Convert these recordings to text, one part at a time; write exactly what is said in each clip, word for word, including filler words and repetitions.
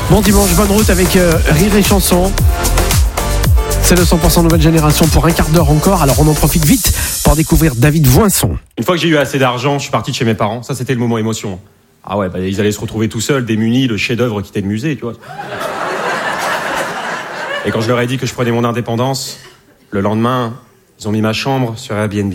Bon dimanche, bonne route avec euh, Rire et Chanson. C'est le cent pour cent nouvelle génération pour un quart d'heure encore. Alors on en profite vite pour découvrir David Voinson. Une fois que j'ai eu assez d'argent, je suis parti de chez mes parents. Ça, c'était le moment émotion. Ah ouais, bah, ils allaient se retrouver tout seuls, démunis, le chef-d'œuvre quittait le musée, tu vois. Et quand je leur ai dit que je prenais mon indépendance, le lendemain, ils ont mis ma chambre sur Airbnb.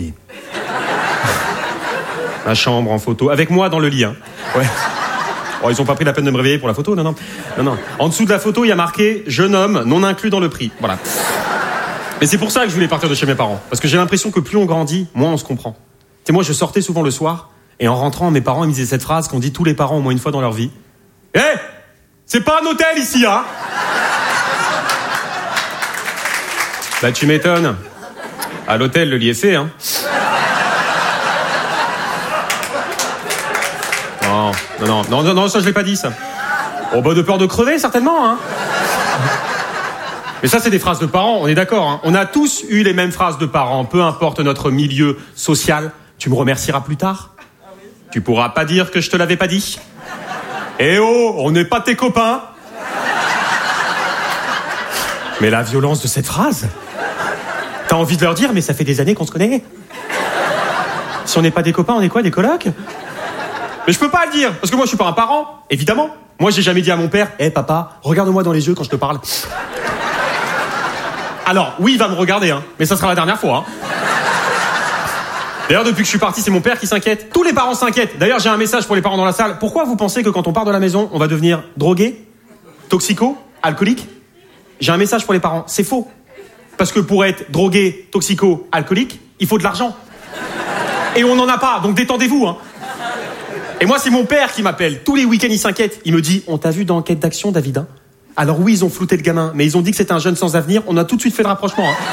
Ma chambre en photo, avec moi dans le lit, hein. Ouais. Oh, ils ont pas pris la peine de me réveiller pour la photo, non, non. Non, non. En dessous de la photo, il y a marqué « Jeune homme, non inclus dans le prix ». Voilà. Mais c'est pour ça que je voulais partir de chez mes parents. Parce que j'ai l'impression que plus on grandit, moins on se comprend. Tu sais, moi, je sortais souvent le soir, et en rentrant, mes parents ils me disaient cette phrase qu'ont dit tous les parents au moins une fois dans leur vie. « Hé, hey, c'est pas un hôtel ici, hein ?» Bah, tu m'étonnes. À l'hôtel, le lit est fait, hein. Non, non, non, non, non, ça je l'ai pas dit, ça. Oh, bah, de peur de crever, certainement, hein. Mais ça, c'est des phrases de parents, on est d'accord, hein. On a tous eu les mêmes phrases de parents, peu importe notre milieu social. Tu me remercieras plus tard. Tu pourras pas dire que je te l'avais pas dit. Eh oh, on n'est pas tes copains. Mais la violence de cette phrase. T'as envie de leur dire, mais ça fait des années qu'on se connaît. Si on n'est pas des copains, on est quoi, des colocs ? Mais je peux pas le dire, parce que moi je suis pas un parent, évidemment. Moi j'ai jamais dit à mon père, hé hey, papa, regarde-moi dans les yeux quand je te parle. Alors, oui, il va me regarder, hein, mais ça sera la dernière fois. Hein. D'ailleurs, depuis que je suis parti, c'est mon père qui s'inquiète. Tous les parents s'inquiètent. D'ailleurs, j'ai un message pour les parents dans la salle. Pourquoi vous pensez que quand on part de la maison, on va devenir drogué, toxico, alcoolique ? J'ai un message pour les parents, c'est faux. Parce que pour être drogué, toxico, alcoolique, il faut de l'argent. Et on n'en a pas, donc détendez-vous, hein. Et moi, c'est mon père qui m'appelle. Tous les week-ends, il s'inquiète. Il me dit, on t'a vu dans Enquête d'action, David, hein ? Alors oui, ils ont flouté le gamin, mais ils ont dit que c'était un jeune sans avenir. On a tout de suite fait le rapprochement, hein.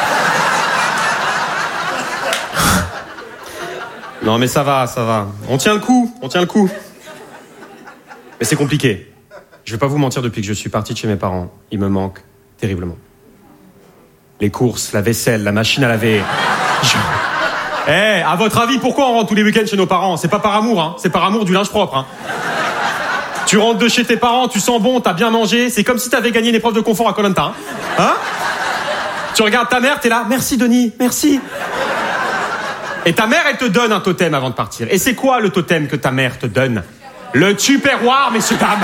Non, mais ça va, ça va. On tient le coup, on tient le coup. Mais c'est compliqué. Je vais pas vous mentir, depuis que je suis parti de chez mes parents, il me manque terriblement. Les courses, la vaisselle, la machine à laver. Je... Eh, hey, à votre avis, pourquoi on rentre tous les week-ends chez nos parents ? C'est pas par amour, hein. C'est par amour du linge propre, hein. Tu rentres de chez tes parents, tu sens bon, t'as bien mangé. C'est comme si t'avais gagné une épreuve de confort à Koh-Lanta, hein. Hein ? Tu regardes ta mère, t'es là, merci Denis, merci. Et ta mère, elle te donne un totem avant de partir. Et c'est quoi le totem que ta mère te donne ? Le tupperware, messieurs, dames.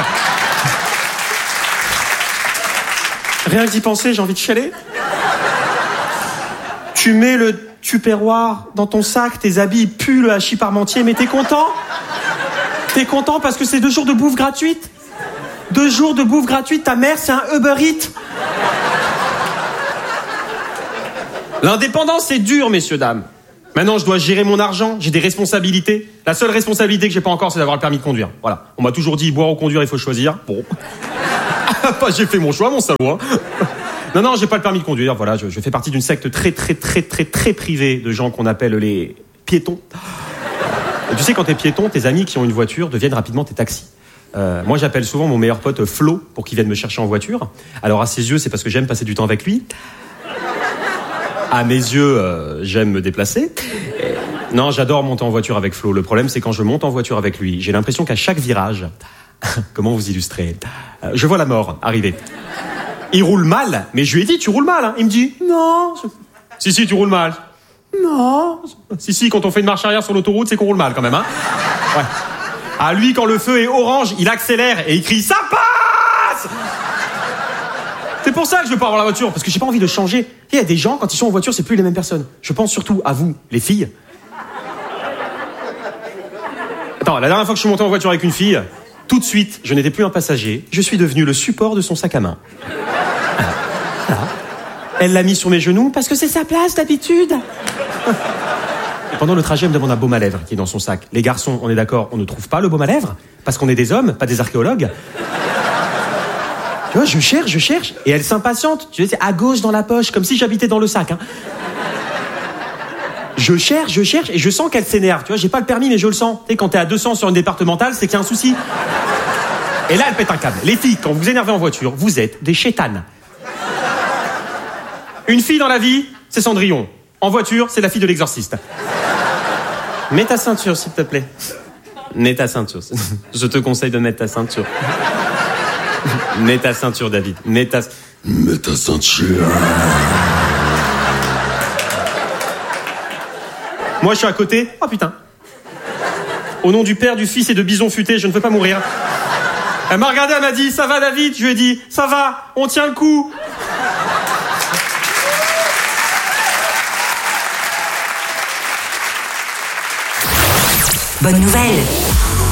Rien que d'y penser, j'ai envie de chialer. Tu mets le tupperware dans ton sac, tes habits puent le hachis parmentier, mais t'es content ? T'es content parce que c'est deux jours de bouffe gratuite ? Deux jours de bouffe gratuite, ta mère, c'est un Uber Eats. L'indépendance, c'est dur, messieurs, dames. Maintenant, je dois gérer mon argent, j'ai des responsabilités. La seule responsabilité que j'ai pas encore, c'est d'avoir le permis de conduire. Voilà. On m'a toujours dit, boire ou conduire, il faut choisir. Bon. J'ai fait mon choix, mon salaud, hein. Non, non, j'ai pas le permis de conduire, voilà, je, je fais partie d'une secte très, très, très, très, très privée de gens qu'on appelle les piétons. Et tu sais, quand t'es piéton, tes amis qui ont une voiture deviennent rapidement tes taxis. Euh, moi, j'appelle souvent mon meilleur pote Flo pour qu'il vienne me chercher en voiture. Alors, à ses yeux, c'est parce que j'aime passer du temps avec lui. À mes yeux, euh, j'aime me déplacer. Et... Non, j'adore monter en voiture avec Flo. Le problème, c'est quand je monte en voiture avec lui, j'ai l'impression qu'à chaque virage... Comment vous illustrer ? euh, Je vois la mort arriver. Il roule mal, mais je lui ai dit, tu roules mal, hein. Il me dit, non. Si, si, tu roules mal. Non. Si, si, quand on fait une marche arrière sur l'autoroute, c'est qu'on roule mal quand même, hein. Ouais. Ah, lui, quand le feu est orange, il accélère et il crie, ça passe! C'est pour ça que je veux pas avoir la voiture, parce que j'ai pas envie de changer. Il y a des gens, quand ils sont en voiture, c'est plus les mêmes personnes. Je pense surtout à vous, les filles. Attends, la dernière fois que je suis monté en voiture avec une fille, tout de suite, je n'étais plus un passager, je suis devenu le support de son sac à main. Voilà. Elle l'a mis sur mes genoux parce que c'est sa place d'habitude. Et pendant le trajet, elle me demande un baume à lèvres qui est dans son sac. Les garçons, on est d'accord, on ne trouve pas le baume à lèvres parce qu'on est des hommes, pas des archéologues. Tu vois, je cherche, je cherche, et elle s'impatiente. Tu sais, c'est à gauche dans la poche, comme si j'habitais dans le sac, hein. Je cherche, je cherche, et je sens qu'elle s'énerve. Tu vois, j'ai pas le permis, mais je le sens. Tu sais, quand t'es à deux cents sur une départementale, c'est qu'il y a un souci. Et là, elle pète un câble. Les filles, quand vous vous énervez en voiture, vous êtes des chétanes. Une fille dans la vie, c'est Cendrillon. En voiture, c'est la fille de l'exorciste. Mets ta ceinture, s'il te plaît. Mets ta ceinture. Je te conseille de mettre ta ceinture. Mets ta ceinture, David. Mets ta... Mets ta ceinture. Moi, je suis à côté. Oh, putain. Au nom du Père, du Fils et de Bison Futé, je ne veux pas mourir. Elle m'a regardé, elle m'a dit, ça va, David? Je lui ai dit, ça va, on tient le coup. Bonne nouvelle.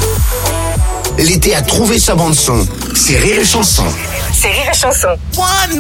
L'été a trouvé sa bande son. C'est Rire et Chanson. C'est Rire et Chanson. One